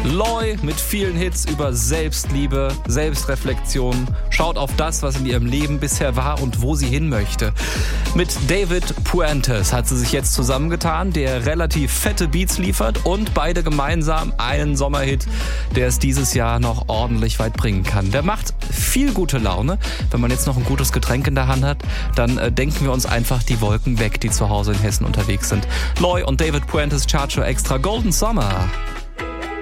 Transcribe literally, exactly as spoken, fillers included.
Loi mit vielen Hits über Selbstliebe, Selbstreflexion, schaut auf das, was in ihrem Leben bisher war und wo sie hin möchte. Mit David Puentes hat sie sich jetzt zusammengetan, der relativ fette Beats liefert und beide gemeinsam einen Sommerhit, der es dieses Jahr noch ordentlich weit bringen kann. Der macht viel gute Laune. Wenn man jetzt noch ein gutes Getränk in der Hand hat, dann äh, denken wir uns einfach die Wolken weg, die zu Hause in Hessen unterwegs sind. Loi und David Puentes, Chartshow Extra, Golden Summer.